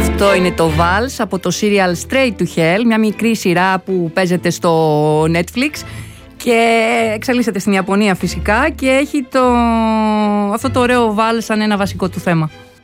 Αυτό είναι το Vals από το serial Straight to Hell, μια μικρή σειρά που παίζεται στο Netflix και εξελίσσεται στην Ιαπωνία φυσικά και έχει αυτό το ωραίο Vals σαν ένα βασικό του θέμα.